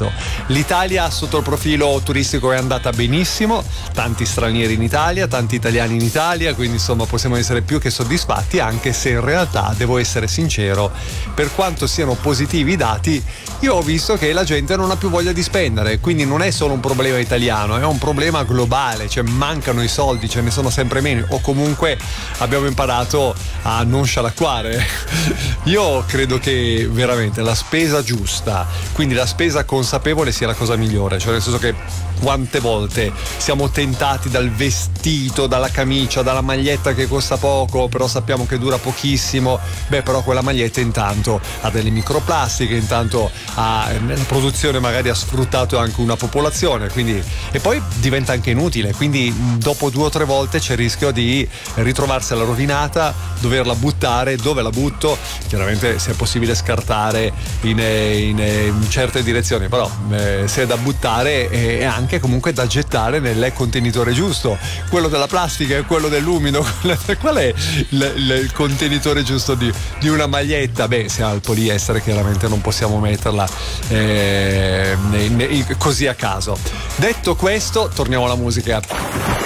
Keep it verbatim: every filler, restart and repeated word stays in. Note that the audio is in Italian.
esatto. L'Italia sotto il profilo turistico è andata benissimo, tanti stranieri in Italia, tanti italiani in Italia, quindi insomma possiamo essere più che soddisfatti, anche se in realtà, devo essere sincero, per quanto siano positivi i dati, io ho visto che la gente non ha più voglia di spendere, quindi non è solo un problema italiano, è un problema globale, cioè mancano i soldi, ce ne sono sempre meno, o comunque abbiamo imparato a non scialacquare. Io credo che veramente la spesa giusta, quindi la spesa consapevole, sia la cosa migliore, cioè nel senso che quante volte siamo tentati dal vestito, dalla camicia, dalla maglietta che costa poco però sappiamo che dura pochissimo, beh però quella maglietta intanto ha delle microplastiche, intanto ha, nella produzione magari ha sfruttato anche una popolazione, quindi, e poi diventa anche inutile, quindi dopo due o tre volte c'è il rischio di ritrovarsela rovinata, doverla buttare. Dove la butto? Chiaramente se è possibile scartare in, in, in certe direzioni, però eh, se è da buttare è, è anche comunque da gettare nel contenitore giusto, quello della plastica e quello dell'umido. Qual è il, il, il contenitore giusto di, di una maglietta? Beh, se ha il poliestere chiaramente non possiamo metterla eh, così a caso. Detto questo, torniamo alla musica.